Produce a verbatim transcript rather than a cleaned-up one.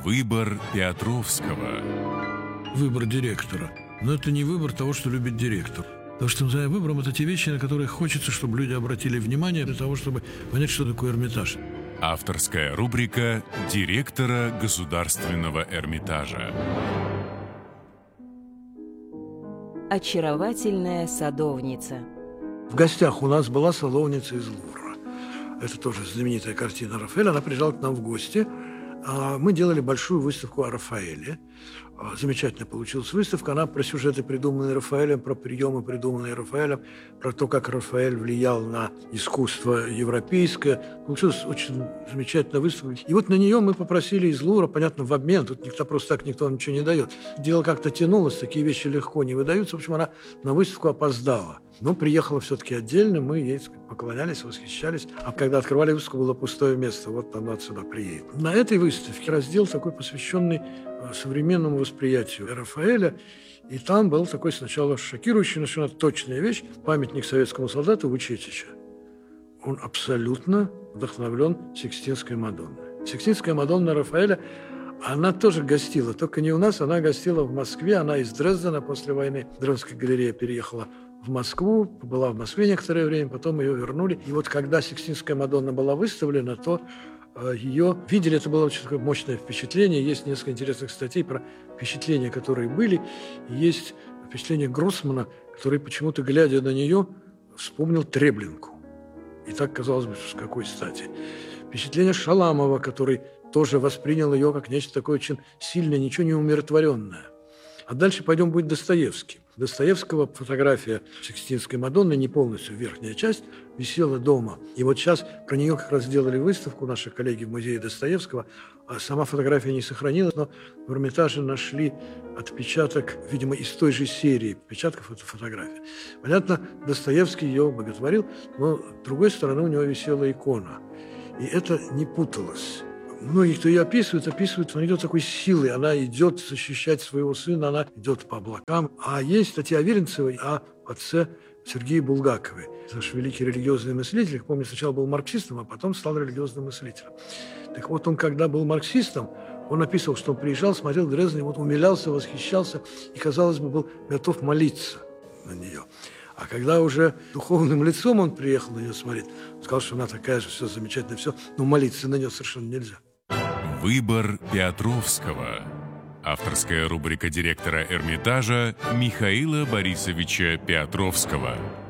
Выбор Петровского. Выбор директора. Но это не выбор того, что любит директор. То, что называем выбором, это те вещи, на которые хочется, чтобы люди обратили внимание для того, чтобы понять, что такое Эрмитаж. Авторская рубрика директора Государственного Эрмитажа. Очаровательная садовница. В гостях у нас была садовница из Лувра. Это тоже знаменитая картина Рафаэля. Она приезжала к нам в гости. Мы делали большую выставку о Рафаэле. Замечательно получилась выставка. Она про сюжеты, придуманные Рафаэлем, про приемы, придуманные Рафаэлем, про то, как Рафаэль влиял на искусство европейское. Получилась очень замечательная выставка. И вот на нее мы попросили из Лувра, понятно, в обмен. Тут никто просто так никто ничего не дает. Дело как-то тянулось, такие вещи легко не выдаются. В общем, она на выставку опоздала. Но приехала все-таки отдельно, мы ей поклонялись, восхищались. А когда открывали выставку, было пустое место. Вот она отсюда приедет. На этой выставке раздел такой, посвященный современному восприятию Рафаэля. И там был такой сначала шокирующий, совершенно точная вещь. Памятник советскому солдату Вучетича. Он абсолютно вдохновлен Сикстинской Мадонной. Сикстинская Мадонна Рафаэля, она тоже гостила, только не у нас, она гостила в Москве. Она из Дрездена после войны. Дрезденская галерея переехала в Москву, была в Москве некоторое время, потом ее вернули. И вот когда Сикстинская Мадонна была выставлена, то ее видели, это было очень такое мощное впечатление. Есть несколько интересных статей про впечатления, которые были. Есть впечатление Гроссмана, который почему-то, глядя на нее, вспомнил Треблинку. И так, казалось бы, с какой стати. Впечатление Шаламова, который тоже воспринял ее как нечто такое очень сильное, ничего не умиротворенное. А дальше пойдем будет Достоевский. Достоевского фотография Сикстинской Мадонны, не полностью верхняя часть, висела дома. И вот сейчас про нее как раз сделали выставку наши коллеги в музее Достоевского. А сама фотография не сохранилась, но в Эрмитаже нашли отпечаток, видимо, из той же серии отпечатков этой фотографии. Понятно, Достоевский ее боготворил, но с другой стороны у него висела икона. И это не путалось. Многие, кто ее описывает, описывают, она идет такой силой, она идет защищать своего сына, она идет по облакам. А есть статья Аверинцевой о отце Сергее Булгакове. Наш великий религиозный мыслитель, помню, сначала был марксистом, а потом стал религиозным мыслителем. Так вот, он, когда был марксистом, он описывал, что он приезжал, смотрел Дрезден, и вот умилялся, восхищался и, казалось бы, был готов молиться на нее. А когда уже духовным лицом он приехал на нее смотреть, он сказал, что она такая же, все замечательно, все, но молиться на нее совершенно нельзя. Выбор Петровского. Авторская рубрика директора Эрмитажа Михаила Борисовича Петровского.